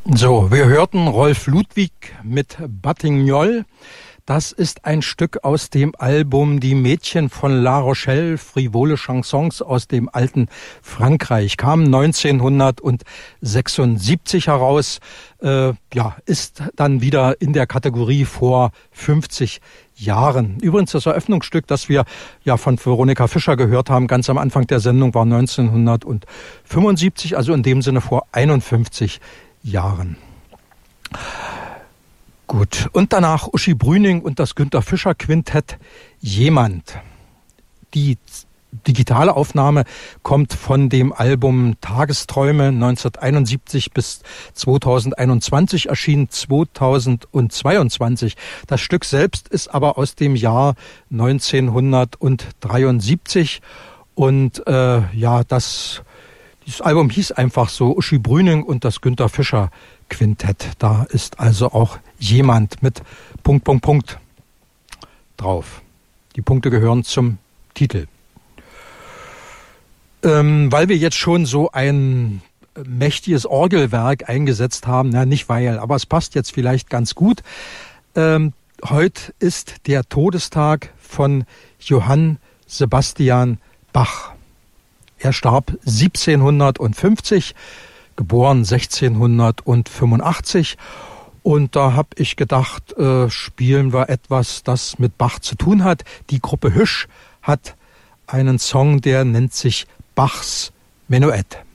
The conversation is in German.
So, wir hörten Rolf Ludwig mit Batignolles. Das ist ein Stück aus dem Album Die Mädchen von La Rochelle, frivole Chansons aus dem alten Frankreich. Kam 1976 heraus, ist dann wieder in der Kategorie vor 50 Jahren. Übrigens das Eröffnungsstück, das wir ja von Veronika Fischer gehört haben, ganz am Anfang der Sendung, war 1975, also in dem Sinne vor 51 Jahren. Gut, und danach Uschi Brüning und das Günter Fischer Quintett Jemand. Die digitale Aufnahme kommt von dem Album Tagesträume 1971 bis 2021, erschienen 2022. Das Stück selbst ist aber aus dem Jahr 1973 und dieses Album hieß einfach so Uschi Brüning und das Günter Fischer Quintett. Da ist also auch Jemand mit ... drauf. Die Punkte gehören zum Titel. Weil wir jetzt schon so ein mächtiges Orgelwerk eingesetzt haben, nicht weil, aber es passt jetzt vielleicht ganz gut. Heute ist der Todestag von Johann Sebastian Bach. Er starb 1750, geboren 1685. Und da habe ich gedacht, spielen wir etwas, das mit Bach zu tun hat. Die Gruppe Hüsch hat einen Song, der nennt sich Bachs Menuett.